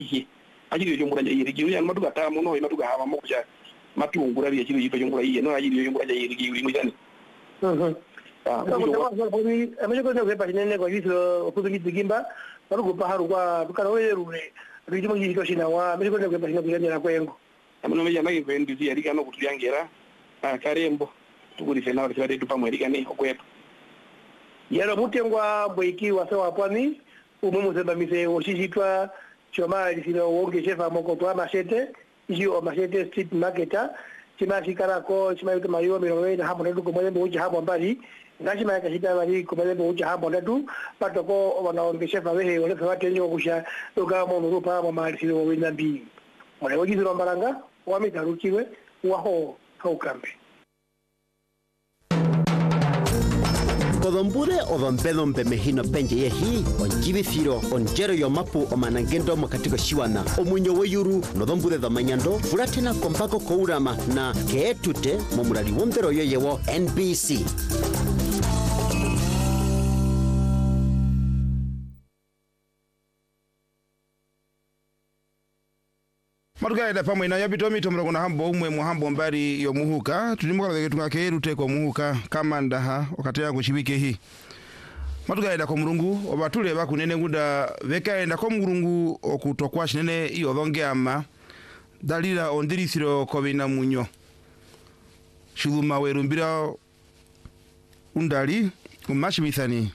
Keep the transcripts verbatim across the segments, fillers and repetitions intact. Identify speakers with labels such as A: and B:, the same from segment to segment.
A: Ajiri jongura jairi giwi an matuka ta muno matuka hawa moja matungura bi ajiri jipa jongura iye no ajiri jongura jairi giwi mujani.
B: Mhm. Ah, ko ko ko ni amaje ko ne pa ne ko yiso ko ngi digimba barugo paharu kwa tukaro werure rijimo yito shinawa amaje ko ne pa ne kujanya kwengo.
A: Amano meja nagi kwendi zi arika no kutuyangera ah karembo tukuri fena wa twade tupa mwerika ni okweto.
B: Yero mutengwa boiki wa sawa pwani umumu seba mise oshishitwa choma lisilo wonge chefa moko to amashete iyo amashete street marketer chima shikara ko chima yuto mayo mirowe na hapo ndu ko mwembe uchi hapo mbali ngachi ma yakashita bali ko mwembe uchi hapo ndu patoko wanaonge chefa wehe wale fa tenyo kusha toka mo nurupa mo mali silo wenda mbi mwana wajiziro mbalanga wamitarukiwe waho kaukambe.
C: Kodombure o Dompedo Mpemehino penje yehi on jibithiro on jero yo mapu o manangendo makatiko shiwana o munyo weyuru no dombure da manyando fulatena kompako kourama na keetute mo murali wondero yeyewo N B C.
D: Matugaida pamwe na yabito mito mroko na hambo umwe muhambo mbari yo muhuka tulimuka lage tungakeru teko muhuka kama ndaha wakati yangu chibike hii matugaida kwa murungu obatule baku nene nguda vekaenda kwa murungu okutokwa shinene iyo dhonge ama dalila ondirisiro kovina munyo shuluma werumbira undali umashibithani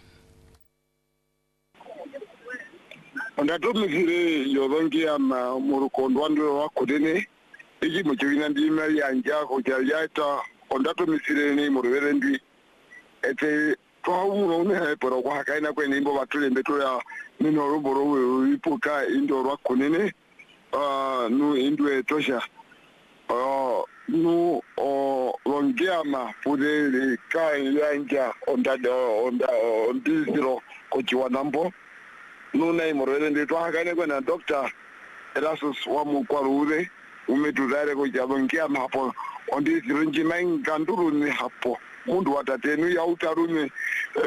E: Ondatumikire yobongi ama murukondo wandu wakodene iji muchina ndima yanja ko jaljata ondatumikire ni muruverendi ete twauno ne pero kwa kaina kweni imbo batule mbeto ya nino roboro ipuka indo rwakonene ah nu indwe tosha ah nu o longiama pudele kai yanja ondada onda ondiziro ko chiwanambo nuna imorele ndi twahakane kwena doctor Erasus wa mukwarude umetuzare ko jabongia mapo ondi zirinji manganduru ni hapo mundu watatenu ya utarume